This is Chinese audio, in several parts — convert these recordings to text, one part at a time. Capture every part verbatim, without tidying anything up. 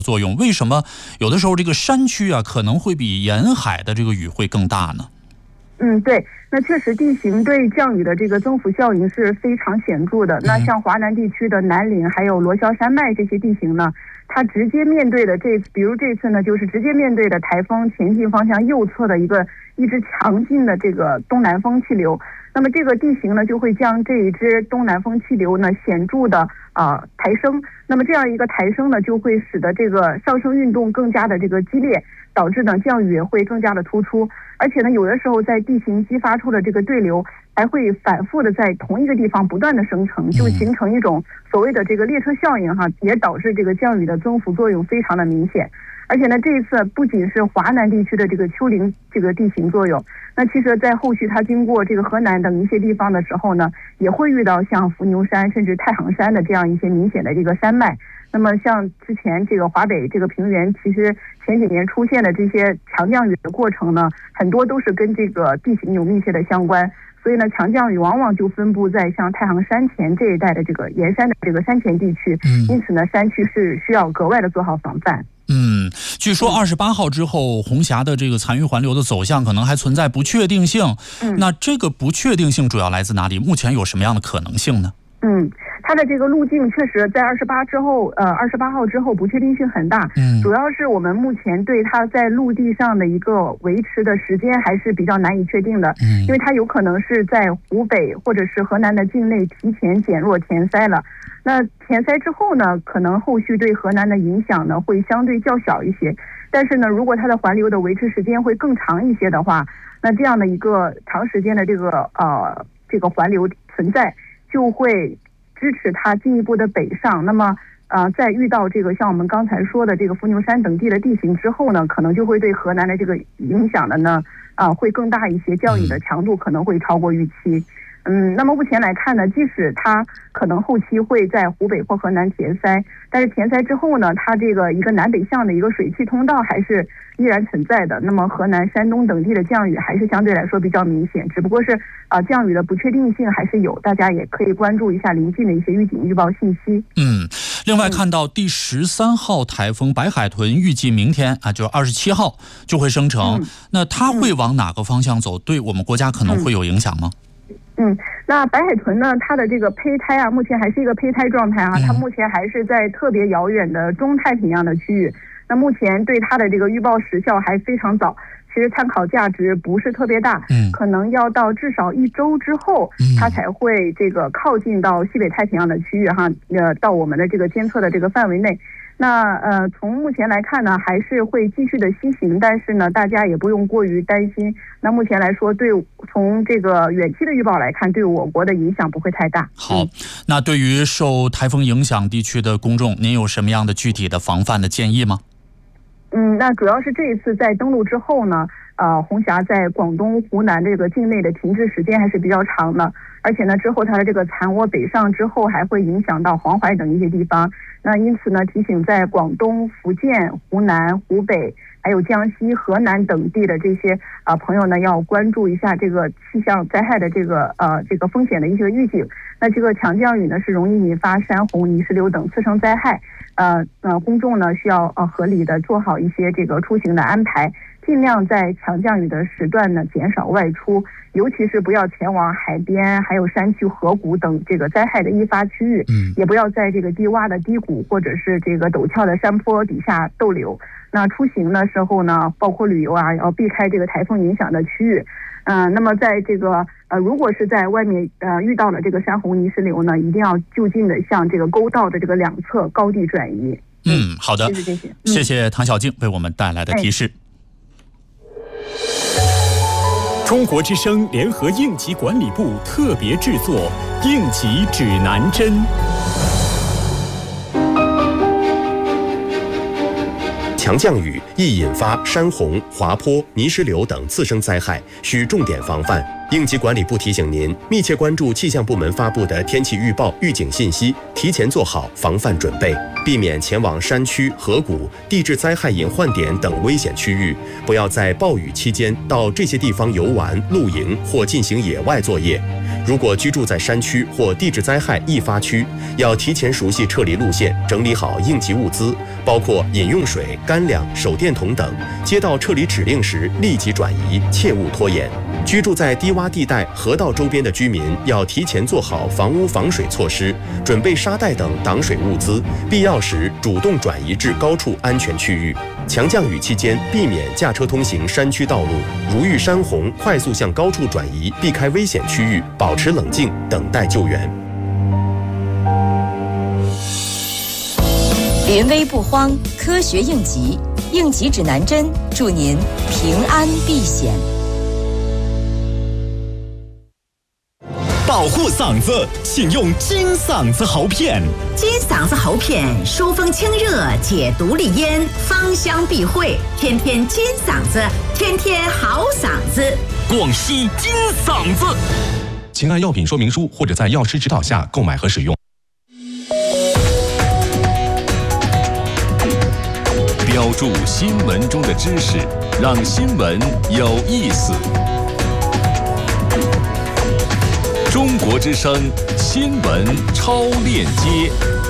作用。为什么有的时候这个山区啊可能会比沿海的这个雨会更大呢？ 嗯，对，那确实地形对降雨的这个增幅效应是非常显著的。那像华南地区的南岭还有罗霄山脉这些地形呢，它直接面对的这，比如这次呢，就是直接面对的台风前进方向右侧的一个一支强劲的这个东南风气流。那么这个地形呢，就会将这一支东南风气流呢显著的啊、呃、抬升。那么这样一个抬升呢，就会使得这个上升运动更加的这个激烈，导致呢降雨也会更加的突出。而且呢，有的时候在地形激发出的这个对流，还会反复的在同一个地方不断的生成，就形成一种所谓的这个列车效应哈，也导致这个降雨的增幅作用非常的明显。而且呢，这一次不仅是华南地区的这个丘陵这个地形作用，那其实在后续它经过这个河南等一些地方的时候呢，也会遇到像伏牛山甚至太行山的这样一些明显的这个山脉。那么像之前这个华北这个平原，其实前几年出现的这些强降雨的过程呢，很多都是跟这个地形有密切的相关。所以呢，强降雨往往就分布在像太行山前这一带的这个沿山的这个山前地区，因此呢，山区是需要格外的做好防范。 嗯，据说二十八号之后，红霞的这个残余环流的走向可能还存在不确定性。嗯，那这个不确定性主要来自哪里？目前有什么样的可能性呢？ 嗯，它的这个路径确实在二十八之后，呃，二十八号之后不确定性很大。嗯，主要是我们目前对它在陆地上的一个维持的时间还是比较难以确定的。嗯，因为它有可能是在湖北或者是河南的境内提前减弱填塞了。那填塞之后呢，可能后续对河南的影响呢会相对较小一些。但是呢，如果它的环流的维持时间会更长一些的话，那这样的一个长时间的这个呃这个环流存在，就会支持它进一步的北上。那么呃在遇到这个像我们刚才说的这个伏牛山等地的地形之后呢，可能就会对河南的这个影响的呢啊、呃、会更大一些，降雨的强度可能会超过预期。嗯，那么目前来看呢，即使它可能后期会在湖北或河南填塞，但是填塞之后呢，它这个一个南北向的一个水汽通道还是依然存在的。那么河南、山东等地的降雨还是相对来说比较明显，只不过是啊、呃、降雨的不确定性还是有，大家也可以关注一下临近的一些预警预报信息。 嗯，另外看到第十三号台风白海豚预计明天啊，就二十七号就会生成、嗯，那它会往哪个方向走？对我们国家可能会有影响吗？ 嗯，那白海豚呢，它的这个胚胎啊，目前还是一个胚胎状态啊，它目前还是在特别遥远的中太平洋的区域。那目前对它的这个预报时效还非常早，其实参考价值不是特别大，嗯，可能要到至少一周之后，它才会这个靠近到西北太平洋的区域哈，呃，到我们的这个监测的这个范围内。那呃，从目前来看呢，还是会继续的西行，但是呢，大家也不用过于担心。那目前来说，对从这个远期的预报来看，对我国的影响不会太大。 好，那对于受台风影响地区的公众，您有什么样的具体的防范的建议吗？ 嗯，那主要是这一次在登陆之后呢，呃，红霞在广东、湖南这个境内的停滞时间还是比较长的，而且呢，之后它的这个残涡北上之后，还会影响到黄淮等一些地方。那因此呢，提醒在广东、福建、湖南、湖北，还有江西、河南等地的这些啊、呃、朋友呢，要关注一下这个气象灾害的这个呃这个风险的一些预警。那这个强降雨呢，是容易引发山洪、泥石流等次生灾害。呃呃，公众呢需要呃合理的做好一些这个出行的安排，尽量在强降雨的时段呢减少外出，尤其是不要前往海边、还有山区、河谷等这个灾害的易发区域，嗯，也不要在这个低洼的低谷或者是这个陡峭的山坡底下逗留。那出行的时候呢，包括旅游啊，要避开这个台风影响的区域。嗯、呃，那么在这个呃，如果是在外面呃遇到了这个山洪泥石流呢，一定要就近的向这个沟道的这个两侧高地转移。 嗯，好的， 谢谢，谢谢， 谢谢唐小静为我们带来的提示。 哎、中国之声联合应急管理部特别制作《应急指南针》。 强降雨易引发山洪、滑坡、泥石流等次生灾害，需重点防范。应急管理部提醒您，密切关注气象部门发布的天气预报、预警信息，提前做好防范准备，避免前往山区、河谷、地质灾害隐患点等危险区域。不要在暴雨期间到这些地方游玩、露营或进行野外作业。如果居住在山区或地质灾害易发区，要提前熟悉撤离路线，整理好应急物资， 包括饮用水、干粮、手电筒等，接到撤离指令时立即转移，切勿拖延。居住在低洼地带、河道周边的居民要提前做好房屋防水措施，准备沙袋等挡水物资，必要时主动转移至高处安全区域。强降雨期间，避免驾车通行山区道路，如遇山洪，快速向高处转移，避开危险区域，保持冷静，等待救援。 临危不慌，科学应急，应急指南针，祝您平安避险。 保护嗓子，请用金嗓子喉片。 金嗓子喉片疏风清热，解毒利咽，芳香避秽，天天金嗓子，天天好嗓子。 广西金嗓子， 请按药品说明书或者在药师指导下购买和使用。 标注新闻中的知识，让新闻有意思。中国之声新闻超链接，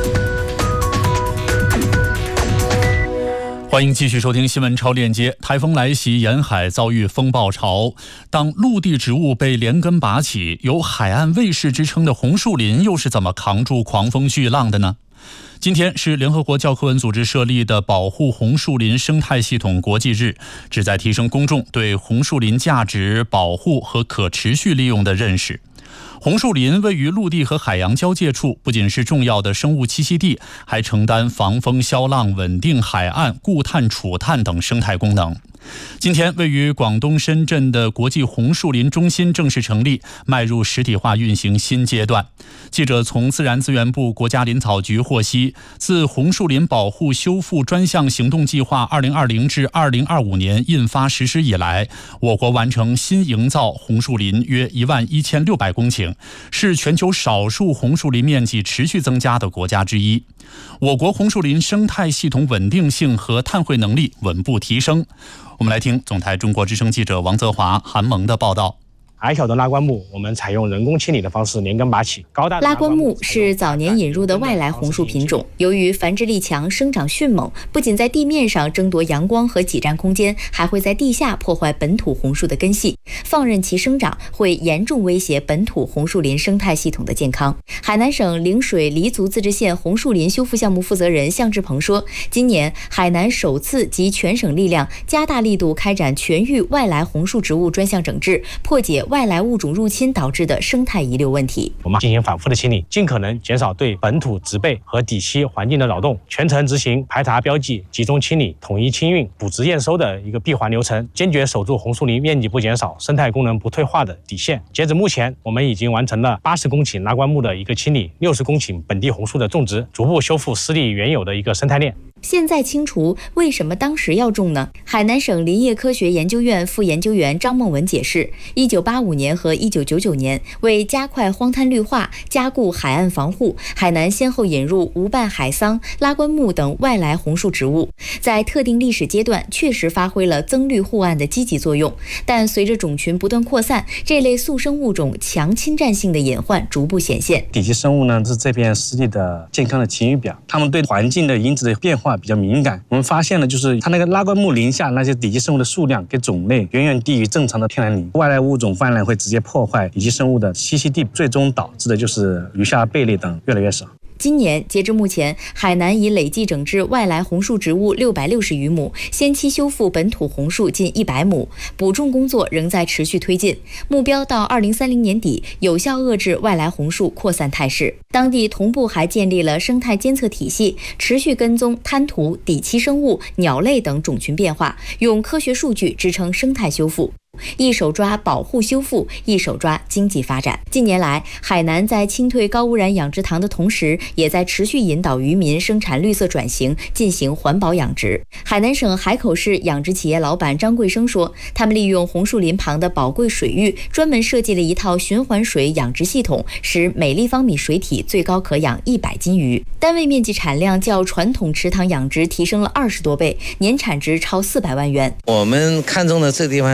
欢迎继续收听新闻超链接。台风来袭，沿海遭遇风暴潮。当陆地植物被连根拔起，有海岸卫士之称的红树林又是怎么扛住狂风巨浪的呢？今天是联合国教科文组织设立的保护红树林生态系统国际日，旨在提升公众对红树林价值、保护和可持续利用的认识。红树林位于陆地和海洋交界处，不仅是重要的生物栖息地，还承担防风消浪、稳定海岸、固碳储碳等生态功能。今天，位于广东深圳的国际红树林中心正式成立，迈入实体化运行新阶段。记者从自然资源部国家林草局获悉，自红树林保护修复专项行动计划二零二零至二零二五年印发实施以来，我国完成新营造红树林约一万一千六百公顷，是全球少数红树林面积持续增加的国家之一。我国红树林生态系统稳定性和碳汇能力稳步提升。我们来听总台中国之声记者王泽华、韩萌的报道。 矮小的拉棺木，我们采用人工清理的方式连根拔起。高大的拉棺木是早年引入的外来红树品种，由于繁殖力强、生长迅猛，不仅在地面上争夺阳光和挤占空间，还会在地下破坏本土红树的根系。放任其生长，会严重威胁本土红树林生态系统的健康。海南省陵水黎族自治县红树林修复项目负责人向志鹏说，今年海南首次集全省力量，加大力度开展全域外来红树植物专项整治，破解外来物种入侵导致的生态遗留问题。 我们进行反复的清理，尽可能减少对本土植被和底栖环境的扰动，全程执行排查标记、集中清理、统一清运、补植验收的一个闭环流程，坚决守住红树林面积不减少、生态功能不退化的底线。截止目前，我们已经完成了八十公顷拉棺木的一个清理，六十公顷本地红树的种植，逐步修复湿地原有的一个生态链。 现在清除，为什么当时要种呢？海南省林业科学研究院副研究员张梦文解释，一九八五年和一九九九年，为加快荒滩绿化、加固海岸防护，海南先后引入无瓣海桑、拉棺木等外来红树植物，在特定历史阶段确实发挥了增绿护岸的积极作用。但随着种群不断扩散，这类速生物种强侵占性的隐患逐步显现。 底栖生物呢，是这片湿地的健康的晴雨表，它们对环境的因子的变化比较敏感。我们发现了，就是它那个拉棺木林下那些底栖生物的数量跟种类远远低于正常的天然林，外来物种泛滥会直接破坏底栖生物的栖息地，最终导致的就是鱼虾贝类等越来越少。 今年截至目前，海南已累计整治外来红树植物六百六十余亩，先期修复本土红树近一百亩，补种工作仍在持续推进，目标到二零三零年底有效遏制外来红树扩散态势。当地同步还建立了生态监测体系，持续跟踪滩涂、底栖生物、鸟类等种群变化，用科学数据支撑生态修复。一手抓保护修复，一手抓经济发展。近年来，海南在清退高污染养殖塘的同时，也在持续引导渔民生产绿色转型，进行环保养殖。海南省海口市养殖企业老板张贵生说，他们利用红树林旁的宝贵水域，专门设计了一套循环水养殖系统，使每立方米水体最高可养一百斤鱼，单位面积产量较传统池塘养殖提升了二十多倍，年产值超四百万元。 我们看中的这地方呢，现在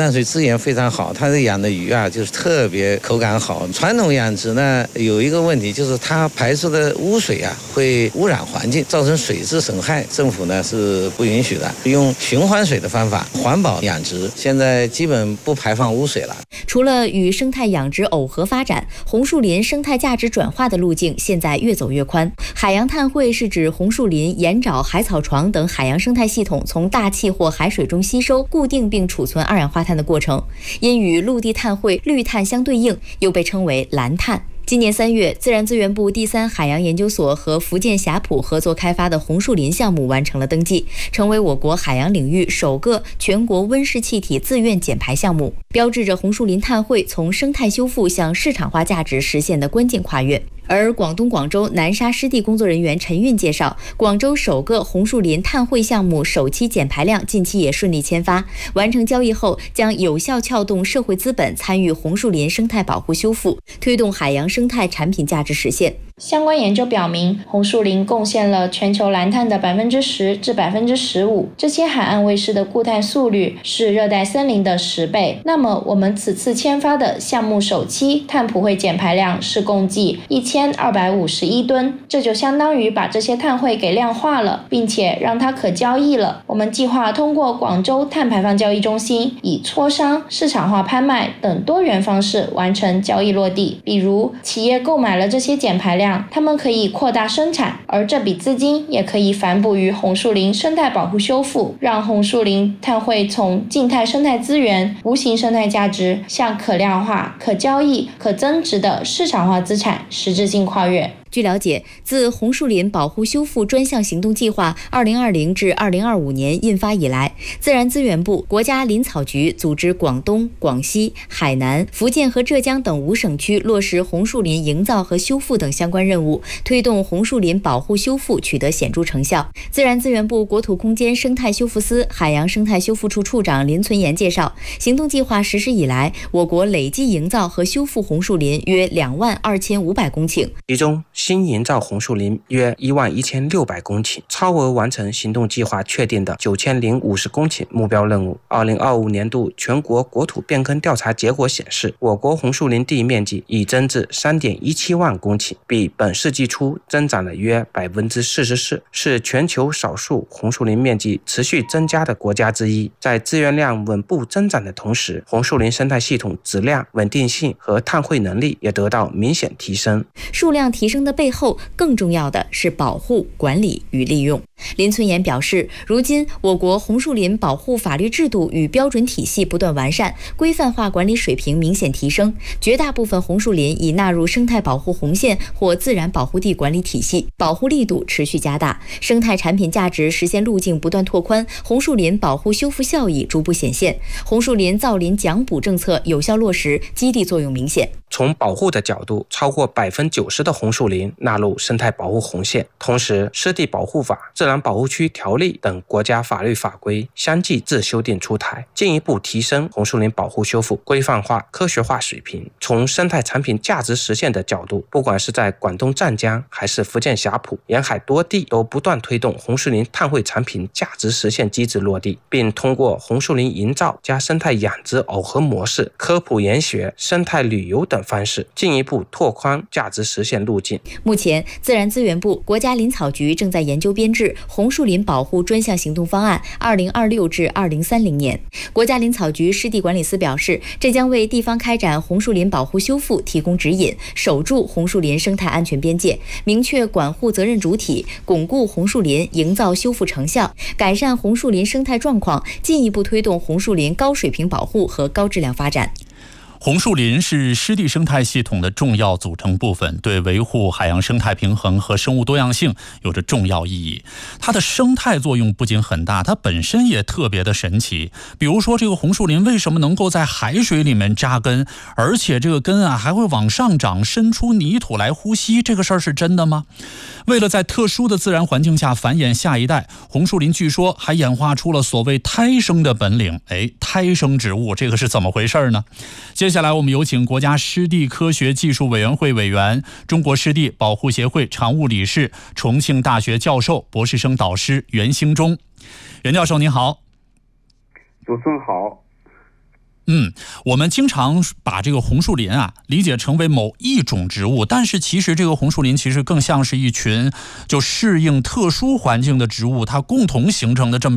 淡水资源非常好，它这养的鱼啊就是特别口感好。传统养殖呢有一个问题，就是它排出的污水啊会污染环境，造成水质损害，政府呢是不允许的。用循环水的方法环保养殖，现在基本不排放污水了。 除了与生态养殖耦合发展，红树林生态价值转化的路径现在越走越宽。海洋碳汇是指红树林、盐沼、海草床等海洋生态系统从大气或海水中吸收、固定并储存二氧化碳的过程，因与陆地碳汇、绿碳相对应，又被称为蓝碳。今年三月，自然资源部第三海洋研究所和福建霞浦合作开发的红树林项目完成了登记，成为我国海洋领域首个全国温室气体自愿减排项目，标志着红树林碳汇从生态修复向市场化价值实现的关键跨越。而广东广州南沙湿地工作人员陈运介绍，广州首个红树林碳汇项目首期减排量近期也顺利签发，完成交易后将有效撬动社会资本参与红树林生态保护修复，推动海洋生态产品价值实现。 相关研究表明，红树林贡献了全球蓝碳的百分之十至百分之十五，这些海岸卫士的固态速率是热带森林的十倍。那么，我们此次签发的项目首期碳普惠减排量是共计一千二百五十一吨，这就相当于把这些碳汇给量化了，并且让它可交易了。我们计划通过广州碳排放交易中心，以磋商、市场化拍卖等多元方式完成交易落地。比如，企业购买了这些减排量，他们可以扩大生产，而这笔资金也可以反哺于红树林生态保护修复，让红树林碳汇从静态生态资源、无形生态价值向可量化、可交易、可增值的市场化资产实质性跨越。 据了解，自红树林保护修复专项行动计划二零二零至二零二五年印发以来，自然资源部、国家林草局组织广东、广西、海南、福建和浙江等五省区落实红树林营造和修复等相关任务，推动红树林保护修复取得显著成效。自然资源部国土空间生态修复司海洋生态修复处处长林存言介绍，行动计划实施以来，我国累计营造和修复红树林约两万二千五百公顷， 其中新营造红树林约一万一千六百公顷，超额完成行动计划确定的九千零五十公顷目标任务。二零二五年度全国国土变更调查结果显示，我国红树林地面积已增至三点一七万公顷，比本世纪初增长了约百分之四十四，是全球少数红树林面积持续增加的国家之一。在资源量稳步增长的同时，红树林生态系统质量、稳定性和碳汇能力也得到明显提升。 数量提升的背后，更重要的是保护、管理与利用。林存言表示，如今我国红树林保护法律制度与标准体系不断完善，规范化管理水平明显提升，绝大部分红树林已纳入生态保护红线或自然保护地管理体系，保护力度持续加大，生态产品价值实现路径不断拓宽，红树林保护修复效益逐步显现，红树林造林奖补政策有效落实，激励作用明显。 从保护的角度，超过百分之九十的红树林纳入生态保护红线，同时《湿地保护法》、《自然保护区条例》等国家法律法规相继自修订出台，进一步提升红树林保护修复规范化、科学化水平。从生态产品价值实现的角度，不管是在广东湛江还是福建霞浦，沿海多地都不断推动红树林碳汇产品价值实现机制落地，并通过红树林营造加生态养殖耦合模式、科普研学、生态旅游等方式，进一步拓宽价值实现路径。 目前，自然资源部、国家林草局正在研究编制红树林保护专项行动方案二零二六至二零三零年。国家林草局湿地管理司表示，这将为地方开展红树林保护修复提供指引，守住红树林生态安全边界，明确管护责任主体，巩固红树林营造修复成效，改善红树林生态状况，进一步推动红树林高水平保护和高质量发展。 红树林是湿地生态系统的重要组成部分，对维护海洋生态平衡和生物多样性有着重要意义。它的生态作用不仅很大，它本身也特别的神奇。比如说，这个红树林为什么能够在海水里面扎根，而且这个根啊还会往上长，伸出泥土来呼吸，这个事儿是真的吗？为了在特殊的自然环境下繁衍下一代，红树林据说还演化出了所谓胎生的本领。哎，胎生植物这个是怎么回事呢？接下来我们有请国家湿地科学技术委员会委员、中国湿地保护协会常务理事、重庆大学教授、博士生导师袁兴忠。袁教授您好。 主持人好。 嗯，我们经常把这个红树林啊理解成为某一种植物，但是其实这个红树林其实更像是一群就适应特殊环境的植物，它共同形成的这么